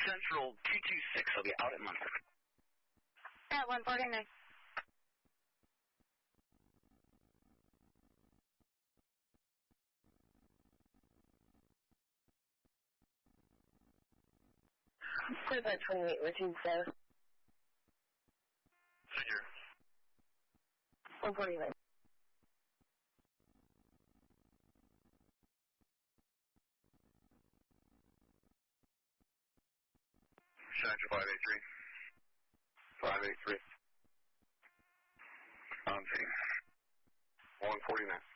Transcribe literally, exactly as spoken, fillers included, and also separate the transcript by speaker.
Speaker 1: Central two two six will be out at Munford.
Speaker 2: At one forty-nine.
Speaker 3: Clear by twenty-eight, routine south.
Speaker 4: Figure.
Speaker 3: one forty-nine.
Speaker 4: Challenger five eight three. five eight three. On scene. one forty-nine.